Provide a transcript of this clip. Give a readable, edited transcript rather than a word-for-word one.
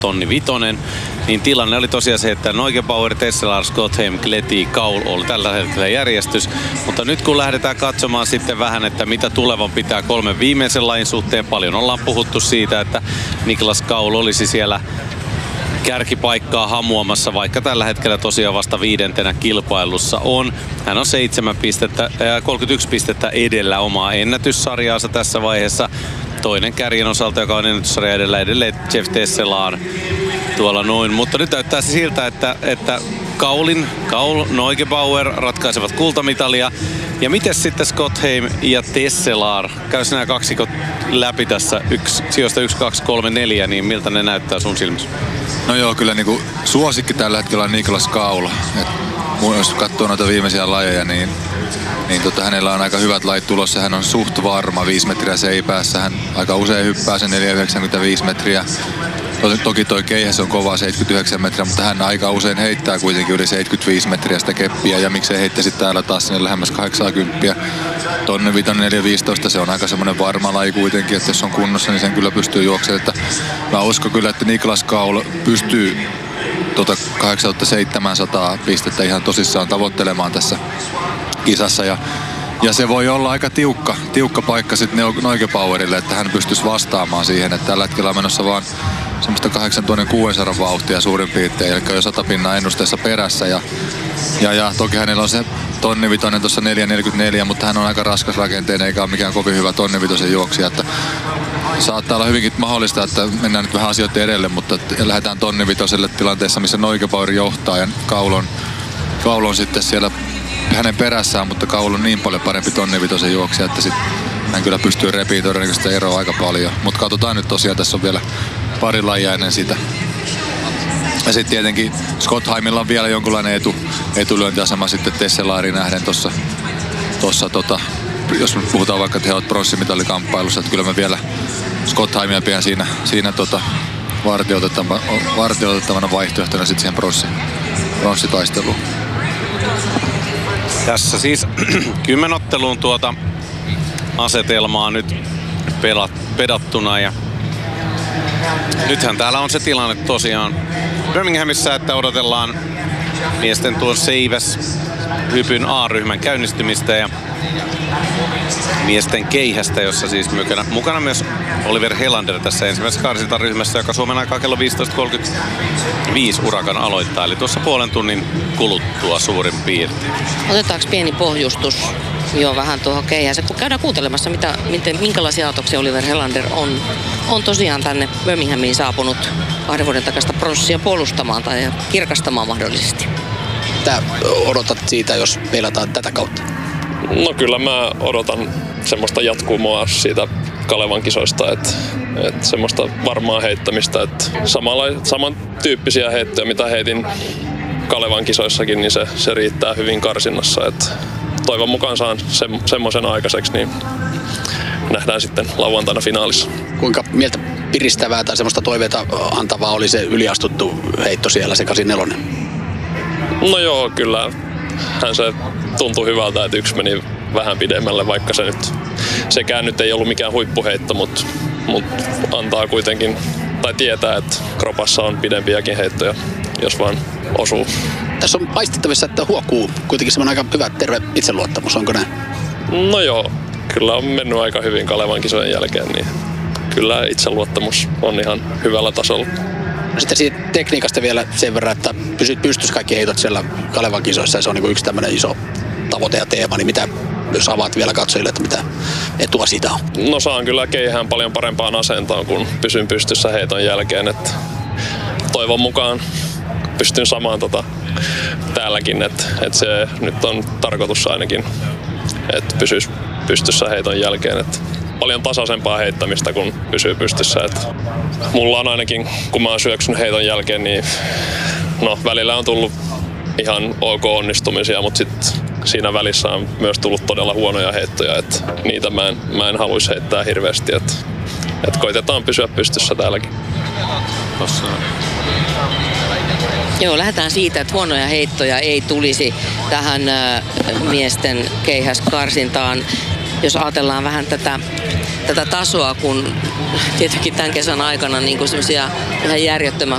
tonni vitonen, niin tilanne oli tosiaan se, että Neugebauer, Tesselar, Schottheim, Kleti, Kaul oli tällä hetkellä järjestys. Mutta nyt kun lähdetään katsomaan sitten vähän, että mitä tulevan pitää 3 viimeisen lajin suhteen, paljon ollaan puhuttu siitä, että Niklas Kaul olisi siellä kärkipaikkaa hamuamassa, vaikka tällä hetkellä tosiaan vasta 5. kilpailussa on. Hän on 31 pistettä edellä omaa ennätyssarjaansa tässä vaiheessa. Toinen kärjen osalta, joka on ennätyssarja edellä, edelleen Jeff Tesselar tuolla noin. Mutta nyt näyttää se siltä, että Kaul, Neugebauer ratkaisevat kultamitalia. Ja miten sitten Schottheim ja Tesselar? Käys nämä kaksikot läpi tässä sijoista 1, 2, 3, 4, niin miltä ne näyttää sun silmissä? No joo, kyllä niinku suosikki tällä hetkellä on Niklas Kaul. Jos katsoo noita viimeisiä lajeja, niin hänellä on aika hyvät lajit tulossa. Hän on suht varma 5 metriä seipäässä. Hän aika usein hyppää sen 4,95 metriä. Toki toi keihäs on kova 79 metriä, mutta hän aika usein heittää kuitenkin yli 75 metriä sitä keppiä. Ja miksei heittäisi täällä taas sinne lähemmäs 80. Tonne vitonen 4,15, se on aika semmoinen varma laji kuitenkin, että jos on kunnossa, niin sen kyllä pystyy juoksemaan. Että mä uskon kyllä, että Niklas Kaul pystyy 8700 pistettä ihan tosissaan tavoittelemaan tässä kisassa. Ja se voi olla aika tiukka paikka sitten Neugebauerille, että hän pystyisi vastaamaan siihen, että tällä hetkellä on menossa vaan semmoista 8600 vauhtia suurin piirtein, eli jo 100 pinnaa ennusteessa perässä. Ja toki hänellä on se tonnivitonen tuossa 4,44, mutta hän on aika raskas rakenteinen eikä ole mikään kovin hyvä tonnivitosen juoksija. Että saattaa olla hyvinkin mahdollista, että mennään nyt vähän asioiden edelle, mutta lähdetään tonnivitoselle tilanteessa, missä Neugebauer johtaa ja Kaul on sitten siellä hänen perässään, mutta Kaul on niin paljon parempi tonnivitosen juoksija, että sit hän kyllä pystyy repiin todennäköisesti eroa aika paljon. Mutta katsotaan nyt tosiaan, tässä on vielä pari lajia ennen sitä. Ja sitten tietenkin Schottheimilla on vielä jonkunlainen etulyöntiasema sitten Tesselariin nähden tuossa jos me puhutaan vaikka, että he ovat pronssimitallikamppailussa, että kyllä me vielä Schottheimia pidän siinä vartioitettavana vaihtoehtona sitten siihen pronssitaisteluun. Tässä siis 10 otteluun asetelmaa nyt pedattuna ja nythän täällä on se tilanne tosiaan Birminghamissa, että odotellaan miesten tuon Seiväs-hypyn A-ryhmän käynnistymistä ja miesten keihästä, jossa siis mukana myös Oliver Helander tässä ensimmäisessä karsintaryhmässä, joka Suomen aikaa kello 15.35 urakan aloittaa, eli tuossa puolen tunnin kuluttua suurin piirtein. Otetaanko pieni pohjustus jo vähän tuohon keihäseen, kun käydään kuuntelemassa, minkälaisia ajatuksia Oliver Helander on tosiaan tänne Birminghamiin saapunut 2 vuoden takaista pronssia puolustamaan tai kirkastamaan mahdollisesti. Mitä odotat siitä, jos peilataan tätä kautta? No kyllä mä odotan semmoista jatkumoa siitä Kalevan kisoista, että semmoista varmaa heittämistä, että samantyyppisiä heittoja, mitä heitin Kalevan kisoissakin, niin se riittää hyvin karsinnassa, että toivon mukaan saan semmoisen aikaiseksi, niin nähdään sitten lauantaina finaalissa. Kuinka mieltä piristävää tai semmoista toiveita antavaa oli se yliastuttu heitto siellä, se 84? No joo, kyllä. Se tuntui hyvältä, että yksi meni vähän pidemmälle, vaikka sekään nyt ei ollut mikään huippuheitto, mutta antaa kuitenkin, tai tietää, että kropassa on pidempiäkin heittoja, jos vaan osuu. Tässä on aistittavissa, että huokuu kuitenkin semmoinen aika hyvä terve itseluottamus, onko näin? No joo, kyllä on mennyt aika hyvin Kalevan kisojen jälkeen, niin kyllä itseluottamus on ihan hyvällä tasolla. No sitten siitä tekniikasta vielä sen verran, että pysyt pystyssä kaikki heitot siellä Kalevan kisoissa ja se on niin kuin yksi tämmöinen iso tavoite ja teema, niin mitä, jos avaat vielä katsojille, että mitä etua siitä on? No saan kyllä keihään paljon parempaan asentoon, kun pysyn pystyssä heiton jälkeen, että toivon mukaan pystyn samaan täälläkin, että se nyt on tarkoitus ainakin, että pysyisi pystyssä heiton jälkeen, että paljon tasaisempaa heittämistä, kun pysyy pystyssä. Että mulla on ainakin, kun mä oon syöksynyt heiton jälkeen, niin välillä on tullut ihan ok onnistumisia, mutta sitten siinä välissä on myös tullut todella huonoja heittoja, että niitä mä en haluaisi heittää hirveästi, että koitetaan pysyä pystyssä täälläkin. Joo, lähdetään siitä, että huonoja heittoja ei tulisi tähän miesten keihäskarsintaan. Jos ajatellaan vähän tätä tasoa, kun tietenkin tämän kesän aikana niin semmoisia ihan järjettömän